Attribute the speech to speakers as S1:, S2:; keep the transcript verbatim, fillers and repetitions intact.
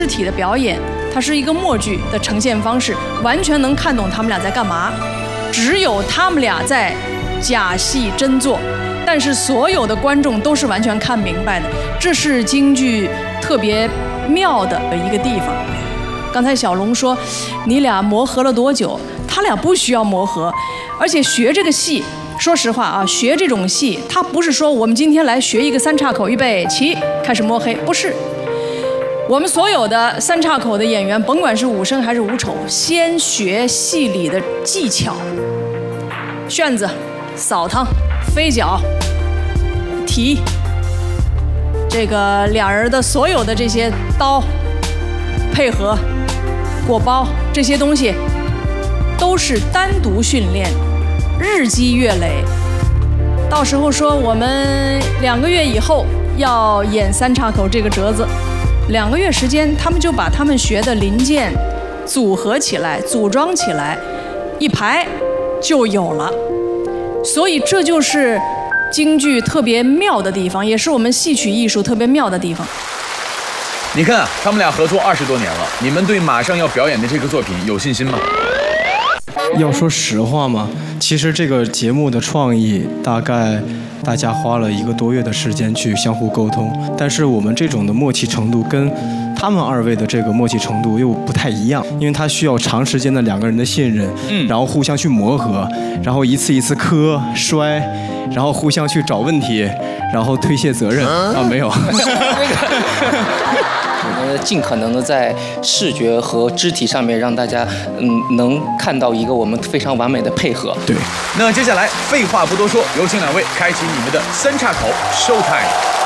S1: 肢体的表演，它是一个默剧的呈现方式，完全能看懂他们俩在干嘛。只有他们俩在假戏真做，但是所有的观众都是完全看明白的。这是京剧特别妙的一个地方。刚才小龙说，你俩磨合了多久？他俩不需要磨合，而且学这个戏。说实话啊，学这种戏，他不是说我们今天来学一个三岔口，预备起，开始摸黑，不是。我们所有的三岔口的演员，甭管是武生还是武丑，先学戏里的技巧，旋子、扫堂、飞脚、提，这个俩人的所有的这些刀、配合、过包这些东西，都是单独训练。日积月累，到时候说我们两个月以后要演三岔口这个折子，两个月时间，他们就把他们学的零件组合起来、组装起来，一排就有了。所以这就是京剧特别妙的地方，也是我们戏曲艺术特别妙的地方。
S2: 你看啊，他们俩合作二十多年了，你们对马上要表演的这个作品有信心吗？
S3: 要说实话嘛，其实这个节目的创意大概大家花了一个多月的时间去相互沟通，但是我们这种的默契程度跟他们二位的这个默契程度又不太一样，因为它需要长时间的两个人的信任，嗯，然后互相去磨合，然后一次一次磕摔，然后互相去找问题，然后推卸责任啊, 啊没有。
S4: 我们尽可能的在视觉和肢体上面让大家嗯能看到一个我们非常完美的配合。
S2: 对，那接下来废话不多说，有请两位开启你们的三岔口 show time。